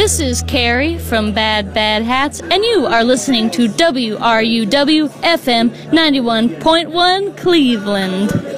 This is Carrie from Bad Bad Hats, and you are listening to WRUW FM 91.1 Cleveland.